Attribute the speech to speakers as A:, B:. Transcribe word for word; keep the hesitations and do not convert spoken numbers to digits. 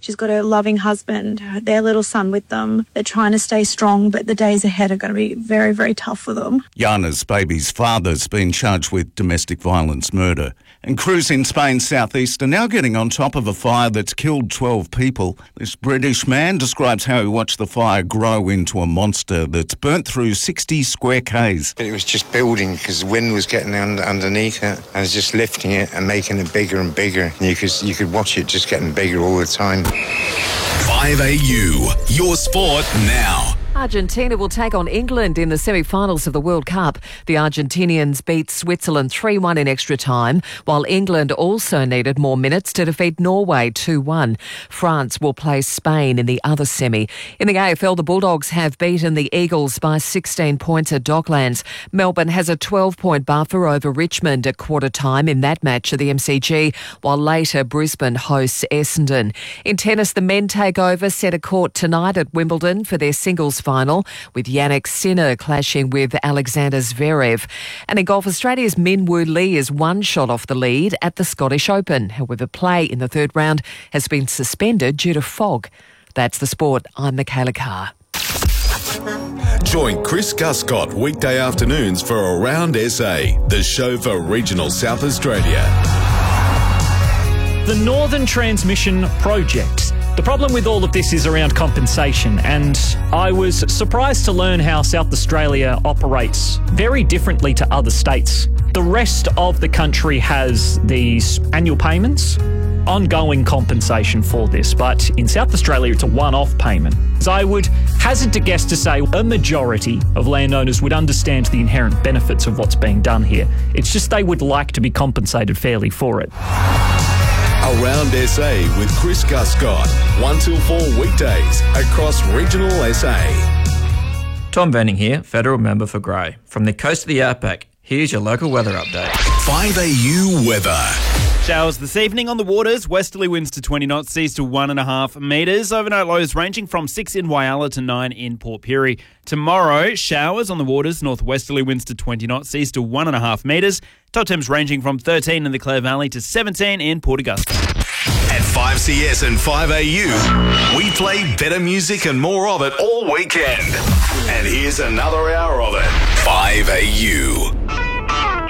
A: She's got her loving husband, their little son with them. They're trying to stay strong, but the days ahead are going to be very, very tough for them.
B: Jana's baby's father's been charged with domestic violence murder. And crews in Spain's southeast are now getting on top of a fire that's killed twelve people. This British man describes how he watched the fire grow into a monster that's burnt through sixty square k's.
C: It was just building because the wind was getting under, underneath it. I was just lifting it and making it bigger and bigger. And you could, you could watch it just getting bigger all the time.
D: five A U, your sport now.
E: Argentina will take on England in the semi-finals of the World Cup. The Argentinians beat Switzerland three one in extra time, while England also needed more minutes to defeat Norway two one. France will play Spain in the other semi. In the A F L, the Bulldogs have beaten the Eagles by sixteen points at Docklands. Melbourne has a twelve-point buffer over Richmond at quarter time in that match at the M C G, while later Brisbane hosts Essendon. In tennis, the men take over centre court tonight at Wimbledon for their singles final, with Jannik Sinner clashing with Alexander Zverev. And in golf, Australia's Min Woo Lee is one shot off the lead at the Scottish Open. However, play in the third round has been suspended due to fog. That's the sport. I'm Michaela Carr.
D: Join Chris Guscott weekday afternoons for Around S A, the show for regional South Australia.
F: The Northern Transmission Project. The problem with all of this is around compensation, and I was surprised to learn how South Australia operates very differently to other states. The rest of the country has these annual payments, ongoing compensation for this, but in South Australia it's a one-off payment. So I would hazard to guess to say a majority of landowners would understand the inherent benefits of what's being done here. It's just they would like to be compensated fairly for it.
D: Around S A with Chris Guscott, one till four weekdays across regional S A.
G: Tom Venning here, Federal Member for Grey. From the coast of the Outback, here's your local weather update.
D: five A U weather.
H: Showers this evening on the waters. Westerly winds to twenty knots, seas to one and a half metres. Overnight lows ranging from six in Whyalla to nine in Port Pirie. Tomorrow, showers on the waters. Northwesterly winds to twenty knots, seas to one and a half metres. Top temps ranging from thirteen in the Clare Valley to seventeen in Port Augusta.
D: At five C S and five A U, we play better music and more of it all weekend. And here's another hour of it. five A U.